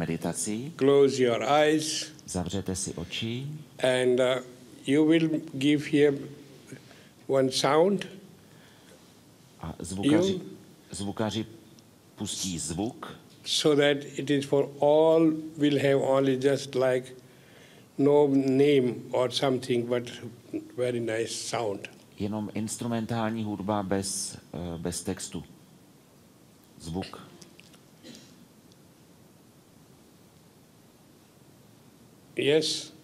meditaci. Close your eyes Zavřete si oči and you will give here one sound. a zvukaři pustí zvuk, so that it is for all, will have only just like no name or something, but very nice sound. jenom instrumentální hudba bez textu. Zvuk. Yes?